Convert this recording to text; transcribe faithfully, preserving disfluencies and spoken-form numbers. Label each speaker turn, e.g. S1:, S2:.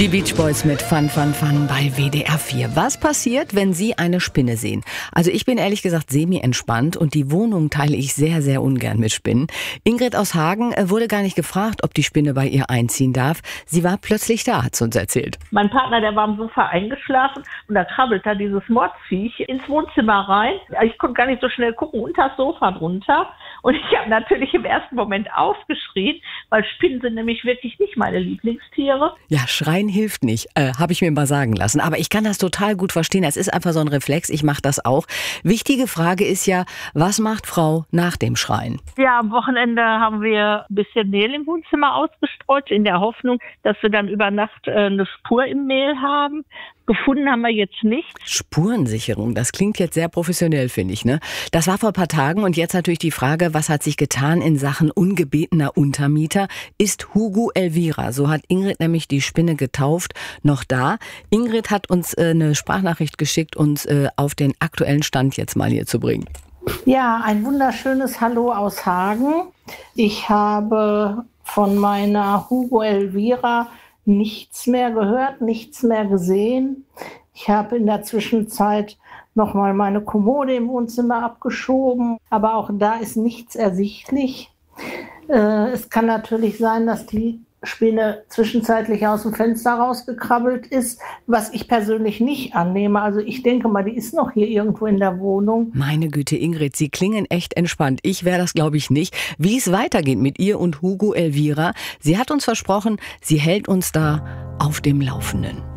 S1: Die Beach Boys mit Fun, Fun, Fun bei W D R vier. Was passiert, wenn Sie eine Spinne sehen? Also ich bin ehrlich gesagt semi-entspannt und die Wohnung teile ich sehr, sehr ungern mit Spinnen. Ingrid aus Hagen wurde gar nicht gefragt, ob die Spinne bei ihr einziehen darf. Sie war plötzlich da, hat sie uns erzählt.
S2: Mein Partner, der war am Sofa eingeschlafen und da krabbelt da dieses Mordsviech ins Wohnzimmer rein. Ich konnte gar nicht so schnell gucken, unter das Sofa drunter. Und ich habe natürlich im ersten Moment aufgeschrien, weil Spinnen sind nämlich wirklich nicht meine Lieblingstiere.
S1: Ja, schreien hilft nicht, äh, habe ich mir mal sagen lassen. Aber ich kann das total gut verstehen. Es ist einfach so ein Reflex, ich mache das auch. Wichtige Frage ist ja, was macht Frau nach dem Schreien?
S2: Ja, am Wochenende haben wir ein bisschen Mehl im Wohnzimmer ausgestreut, in der Hoffnung, dass wir dann über Nacht äh, eine Spur im Mehl haben. Gefunden haben wir jetzt nicht.
S1: Spurensicherung, das klingt jetzt sehr professionell, finde ich, ne? Das war vor ein paar Tagen und jetzt natürlich die Frage, was hat sich getan in Sachen ungebetener Untermieter? Ist Hugo Elvira, so hat Ingrid nämlich die Spinne getauft, noch da? Ingrid hat uns äh, eine Sprachnachricht geschickt, uns äh, auf den aktuellen Stand jetzt mal hier zu bringen.
S3: Ja, ein wunderschönes Hallo aus Hagen. Ich habe von meiner Hugo Elvira nichts mehr gehört, nichts mehr gesehen. Ich habe in der Zwischenzeit nochmal meine Kommode im Wohnzimmer abgeschoben, aber auch da ist nichts ersichtlich. Äh, es kann natürlich sein, dass die Spinne zwischenzeitlich aus dem Fenster rausgekrabbelt ist, was ich persönlich nicht annehme. Also ich denke mal, die ist noch hier irgendwo in der Wohnung.
S1: Meine Güte, Ingrid, Sie klingen echt entspannt. Ich wäre das, glaube ich, nicht. Wie es weitergeht mit ihr und Hugo Elvira, sie hat uns versprochen, sie hält uns da auf dem Laufenden.